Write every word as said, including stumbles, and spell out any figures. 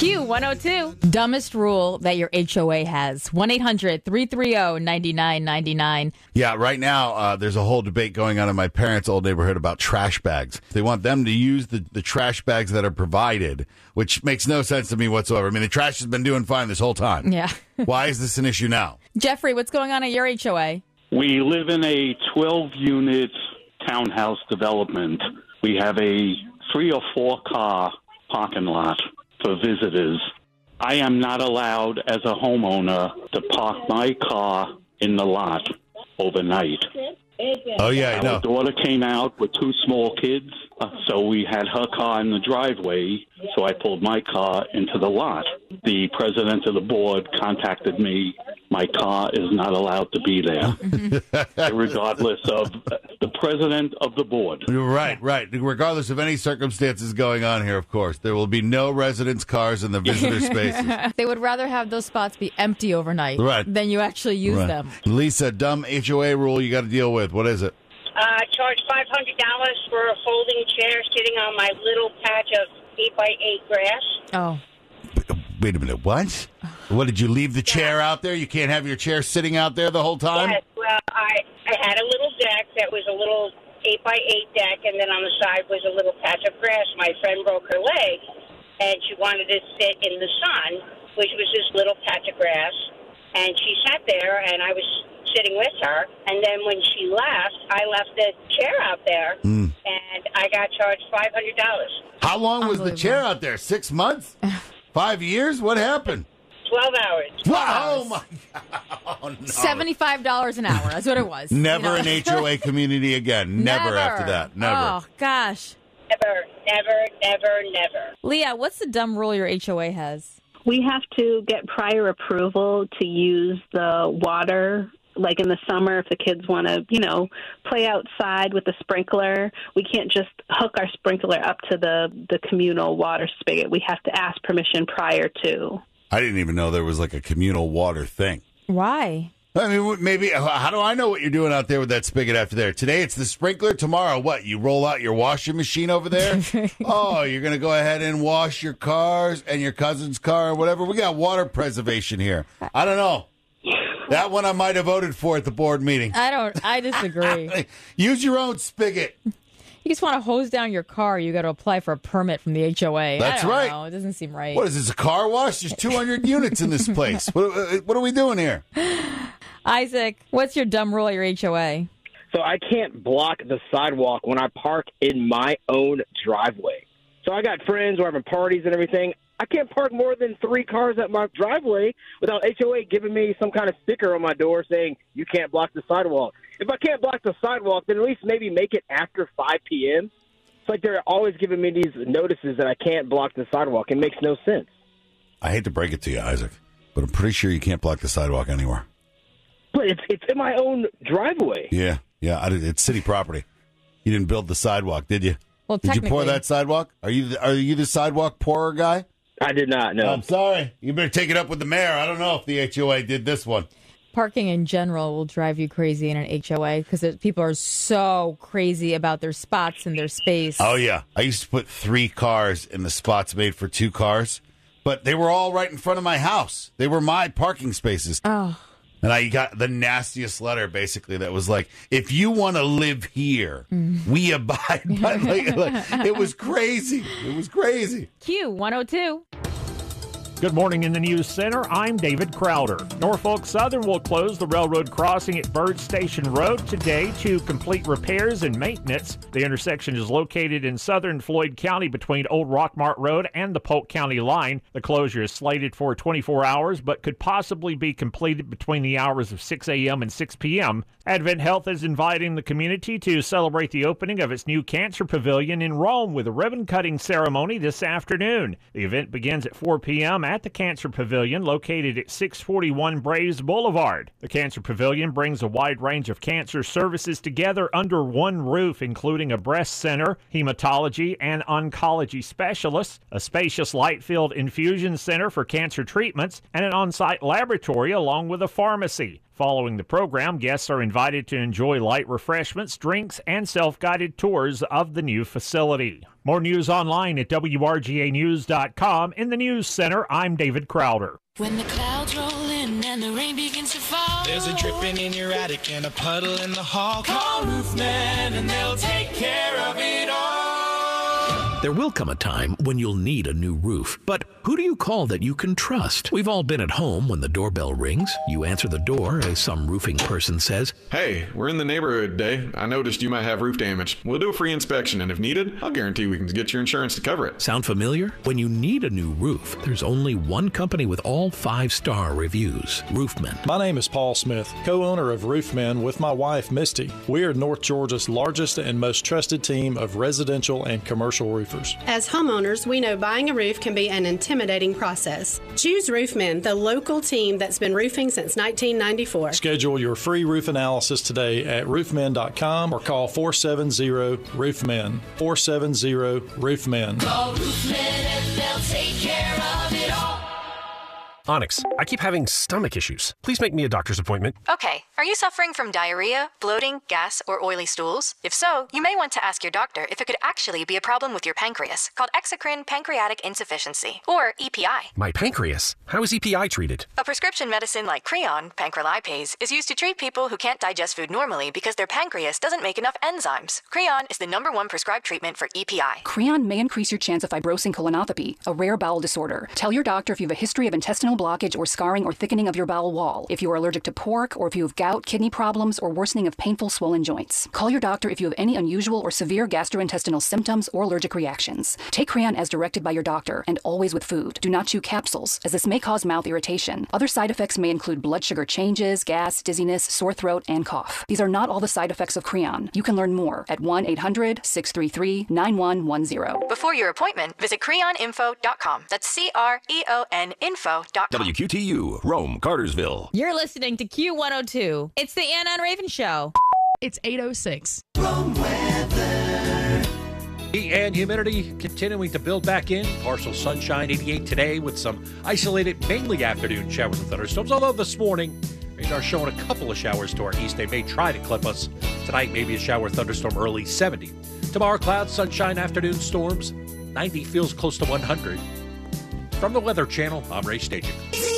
Q one oh two. Dumbest rule that your H O A has. one eight hundred three three zero nine nine nine nine. Yeah, right now uh, there's a whole debate going on in my parents' old neighborhood about trash bags. They want them to use the, the trash bags that are provided, which makes no sense to me whatsoever. I mean, the trash has been doing fine this whole time. Yeah. Why is this an issue now? Jeffrey, what's going on at your H O A? We live in a twelve-unit townhouse development. We have a three or four-car parking lot for visitors. I am not allowed as a homeowner to park my car in the lot overnight. Oh, yeah, I know. Our daughter came out with two small kids, uh, so we had her car in the driveway, so I pulled my car into the lot. The president of the board contacted me. My car is not allowed to be there, regardless of the president of the board. Right, right. Regardless of any circumstances going on here, of course. There will be no residents' cars in the visitor spaces. They would rather have those spots be empty overnight Right. than you actually use Right. them. Lisa, dumb H O A rule you got to deal with. What is it? Uh, charge five hundred dollars for a folding chair sitting on my little patch of eight by eight grass. Oh. Wait a minute, what? What, did you leave the chair out there? You can't have your chair sitting out there the whole time? Yes, well, I, I had a little deck that was a little eight by eight deck, and then on the side was a little patch of grass. My friend broke her leg, and she wanted to sit in the sun, which was this little patch of grass. And she sat there, and I was sitting with her. And then when she left, I left the chair out there, Mm. and I got charged five hundred dollars. How long was the chair out there? Six months? Five years? What happened? twelve hours. Wow, oh, my God. Oh, no. seventy-five dollars an hour. That's what it was. Never You know? an H O A community again. Never, Never after that. Never. Oh, gosh. Never, never, never, never. Leah, what's the dumb rule your H O A has? We have to get prior approval to use the water. Like in the summer, if the kids want to, you know, play outside with the sprinkler, we can't just hook our sprinkler up to the, the communal water spigot. We have to ask permission prior to. I didn't even know there was like a communal water thing. Why? I mean, maybe, how do I know what you're doing out there with that spigot after there? Today it's the sprinkler. Tomorrow, what? You roll out your washing machine over there? Oh, you're going to go ahead and wash your cars and your cousin's car or whatever? We got water preservation here. I don't know. That one I might have voted for at the board meeting. I don't, I disagree. Use your own spigot. You just want to hose down your car, you got to apply for a permit from the H O A. That's I don't right. know. It doesn't seem right. What is this, a car wash? There's two hundred units in this place. What, what are we doing here? Isaac, what's your dumb rule at your H O A? So I can't block the sidewalk when I park in my own driveway. So I got friends, we're having parties and everything. I can't park more than three cars at my driveway without H O A giving me some kind of sticker on my door saying you can't block the sidewalk. If I can't block the sidewalk, then at least maybe make it after five p.m. It's like they're always giving me these notices that I can't block the sidewalk. It makes no sense. I hate to break it to you, Isaac, but I'm pretty sure you can't block the sidewalk anywhere. But it's it's in my own driveway. Yeah, yeah, I did- it's city property. You didn't build the sidewalk, did you? Well, Did you pour technically- that sidewalk? Are you the, are you the sidewalk pourer guy? I did not, no. I'm sorry. You better take it up with the mayor. I don't know if the H O A did this one. Parking in general will drive you crazy in an H O A because people are so crazy about their spots and their space. Oh, yeah. I used to put three cars in the spots made for two cars, but they were all right in front of my house. They were my parking spaces. Oh. And I got the nastiest letter, basically, that was like, if you want to live here, we abide by. Like, like, it was crazy. It was crazy. Q one oh two. Good morning in the News Center. I'm David Crowder. Norfolk Southern will close the railroad crossing at Bird Station Road today to complete repairs and maintenance. The intersection is located in southern Floyd County between Old Rockmart Road and the Polk County line. The closure is slated for twenty-four hours, but could possibly be completed between the hours of six a.m. and six p.m. Advent Health is inviting the community to celebrate the opening of its new cancer pavilion in Rome with a ribbon-cutting ceremony this afternoon. The event begins at four p.m. at the Cancer Pavilion located at six forty-one Braves Boulevard. The Cancer Pavilion brings a wide range of cancer services together under one roof, including a breast center, hematology, and oncology specialists, a spacious light-filled infusion center for cancer treatments, and an on-site laboratory along with a pharmacy. Following the program, guests are invited to enjoy light refreshments, drinks, and self-guided tours of the new facility. More news online at W R G A news dot com. In the News Center, I'm David Crowder. When the clouds roll in and the rain begins to fall, there's a dripping in your attic and a puddle in the hall. Call Roofman and they'll take care of it all. There will come a time when you'll need a new roof, but who do you call that you can trust? We've all been at home when the doorbell rings. You answer the door as some roofing person says, "Hey, we're in the neighborhood today. I noticed you might have roof damage. We'll do a free inspection, and if needed, I'll guarantee we can get your insurance to cover it." Sound familiar? When you need a new roof, there's only one company with all five-star reviews, Roofman. My name is Paul Smith, co-owner of Roofman with my wife, Misty. We are North Georgia's largest and most trusted team of residential and commercial roofers. As homeowners, we know buying a roof can be an intimidating process. Choose Roofman, the local team that's been roofing since nineteen ninety-four. Schedule your free roof analysis today at roofman dot com or call four seven zero roofman. four seven zero roofman. Call Roofman and they'll take care of it all. Onyx, I keep having stomach issues. Please make me a doctor's appointment. Okay, are you suffering from diarrhea, bloating, gas, or oily stools? If so, you may want to ask your doctor if it could actually be a problem with your pancreas, called exocrine pancreatic insufficiency, or E P I. My pancreas? How is E P I treated? A prescription medicine like Creon, pancrelipase, is used to treat people who can't digest food normally because their pancreas doesn't make enough enzymes. Creon is the number one prescribed treatment for E P I. Creon may increase your chance of fibrosing colonopathy, a rare bowel disorder. Tell your doctor if you have a history of intestinal blockage or scarring or thickening of your bowel wall, if you are allergic to pork, or if you have gout, kidney problems, or worsening of painful swollen joints. Call your doctor if you have any unusual or severe gastrointestinal symptoms or allergic reactions. Take Creon as directed by your doctor, and always with food. Do not chew capsules, as this may cause mouth irritation. Other side effects may include blood sugar changes, gas, dizziness, sore throat, and cough. These are not all the side effects of Creon. You can learn more at one eight hundred six three three nine one one zero. Before your appointment, visit creon info dot com. That's C R E O N info dot com. W Q T U, Rome, Cartersville. You're listening to Q one oh two. It's the Ann on Raven Show. It's eight oh six. Rome weather. Heat and humidity continuing to build back in. Partial sunshine, eighty-eight today with some isolated, mainly afternoon showers and thunderstorms. Although this morning, radar showing a couple of showers to our east. They may try to clip us. Tonight, maybe a shower thunderstorm early, seventy. Tomorrow, clouds, sunshine, afternoon storms. ninety feels close to one hundred. From the Weather Channel, I'm Ray Stajan.